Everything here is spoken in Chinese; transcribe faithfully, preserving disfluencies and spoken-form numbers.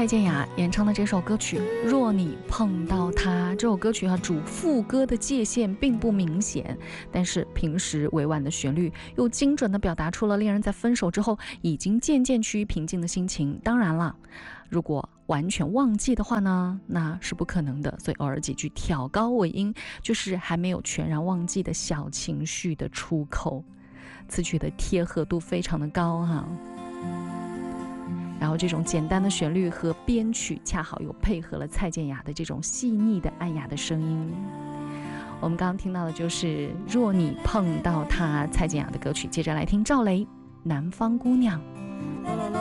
蔡健雅演唱的这首歌曲《若你碰到他》，这首歌曲啊，主副歌的界限并不明显，但是平时委婉的旋律又精准地表达出了恋人在分手之后已经渐渐趋于平静的心情。当然了，如果完全忘记的话呢，那是不可能的，所以偶尔几句挑高尾音，就是还没有全然忘记的小情绪的出口。此曲的贴合度非常的高哈，然后这种简单的旋律和编曲恰好又配合了蔡健雅的这种细腻的暗哑的声音。我们刚刚听到的就是若你碰到他，蔡健雅的歌曲。接着来听赵雷《南方姑娘》。